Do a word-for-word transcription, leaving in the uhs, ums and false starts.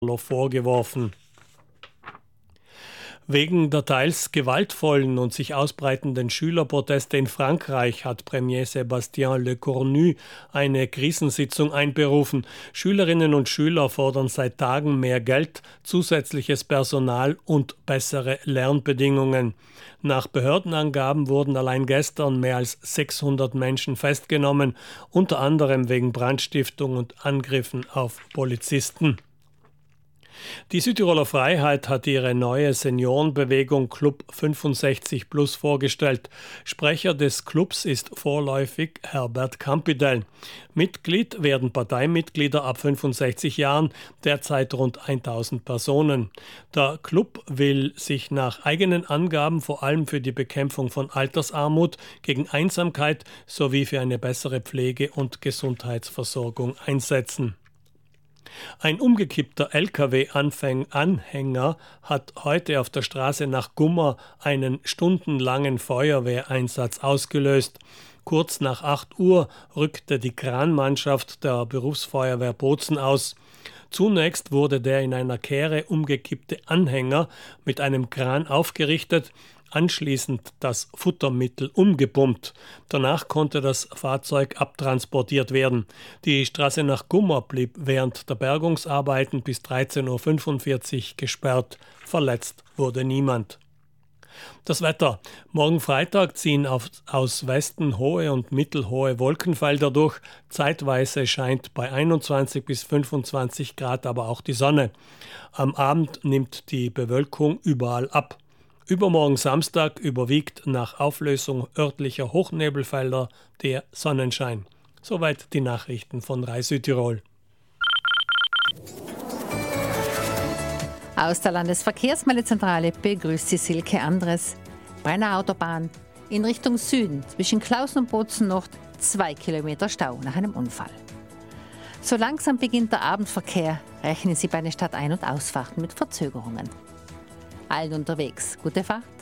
vorgeworfen. Wegen der teils gewaltvollen und sich ausbreitenden Schülerproteste in Frankreich hat Premier Sébastien Lecornu eine Krisensitzung einberufen. Schülerinnen und Schüler fordern seit Tagen mehr Geld, zusätzliches Personal und bessere Lernbedingungen. Nach Behördenangaben wurden allein gestern mehr als sechshundert Menschen festgenommen, unter anderem wegen Brandstiftung und Angriffen auf Polizisten. Die Südtiroler Freiheit hat ihre neue Seniorenbewegung Club fünfundsechzig plus vorgestellt. Sprecher des Clubs ist vorläufig Herbert Campidel. Mitglied werden Parteimitglieder ab fünfundsechzig Jahren, derzeit rund tausend Personen. Der Club will sich nach eigenen Angaben vor allem für die Bekämpfung von Altersarmut, gegen Einsamkeit sowie für eine bessere Pflege- und Gesundheitsversorgung einsetzen. Ein umgekippter L K W-Anhänger hat heute auf der Straße nach Gummer einen stundenlangen Feuerwehreinsatz ausgelöst. Kurz nach acht Uhr rückte die Kranmannschaft der Berufsfeuerwehr Bozen aus. Zunächst wurde der in einer Kehre umgekippte Anhänger mit einem Kran aufgerichtet, anschließend das Futtermittel umgepumpt. Danach konnte das Fahrzeug abtransportiert werden. Die Straße nach Gummer blieb während der Bergungsarbeiten bis dreizehn Uhr fünfundvierzig gesperrt. Verletzt wurde niemand. Das Wetter. Morgen Freitag ziehen auf, aus Westen hohe und mittelhohe Wolkenfelder durch. Zeitweise scheint bei einundzwanzig bis fünfundzwanzig Grad aber auch die Sonne. Am Abend nimmt die Bewölkung überall ab. Übermorgen Samstag überwiegt nach Auflösung örtlicher Hochnebelfelder der Sonnenschein. Soweit die Nachrichten von R A I Südtirol. Aus der Landesverkehrsmeldezentrale begrüßt Sie Silke Andres. Brenner Autobahn in Richtung Süden zwischen Klausen und Bozen Nord zwei Kilometer Stau nach einem Unfall. So langsam beginnt der Abendverkehr, rechnen Sie bei den Stadtein- und Ausfahrten mit Verzögerungen. Allen unterwegs, gute Fahrt.